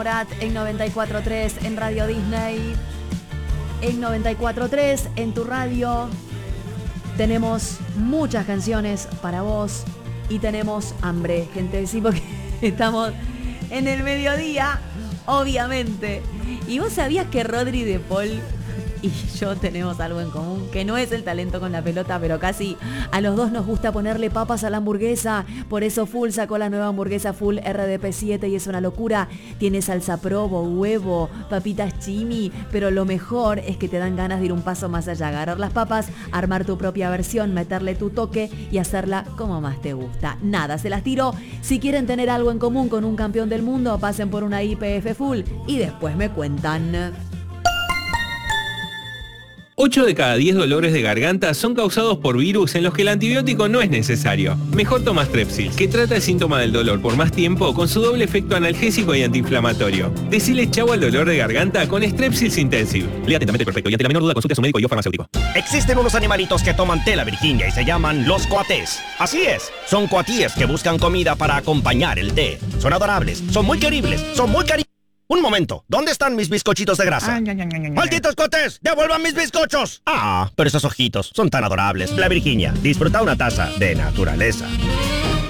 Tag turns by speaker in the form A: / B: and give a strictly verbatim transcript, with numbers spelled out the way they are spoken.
A: En noventa y cuatro punto tres en Radio Disney, en noventa y cuatro punto tres en tu radio. Tenemos muchas canciones para vos y tenemos hambre, gente, sí, porque estamos en el mediodía, obviamente. ¿Y vos sabías que Rodri de Paul y yo tenemos algo en común? Que no es el talento con la pelota, pero casi. A los dos nos gusta ponerle papas a la hamburguesa. Por eso Full sacó la nueva hamburguesa Full R D P siete y es una locura. Tiene salsa provo, huevo, papitas chimi, pero lo mejor es que te dan ganas de ir un paso más allá. Agarrar las papas, armar tu propia versión, meterle tu toque y hacerla como más te gusta. Nada, se las tiro. Si quieren tener algo en común con un campeón del mundo, pasen por una I P F Full y después me cuentan.
B: ocho de cada diez dolores de garganta son causados por virus en los que el antibiótico no es necesario. Mejor toma Strepsils, que trata el síntoma del dolor por más tiempo con su doble efecto analgésico y antiinflamatorio. Decile chau al dolor de garganta con Strepsils Intensive. Lea atentamente el prospecto y ante la menor duda consulte a su médico y o farmacéutico.
C: Existen unos animalitos que toman té la Virginia y se llaman los coatés. Así es, son coatíes que buscan comida para acompañar el té. Son adorables, son muy queribles, son muy cari... Un momento, ¿dónde están mis bizcochitos de grasa? Ay, ay, ay, ay, ¡malditos cotés! ¡Devuelvan mis bizcochos! Ah, pero esos ojitos son tan adorables. La Virginia, disfruta una taza de naturaleza.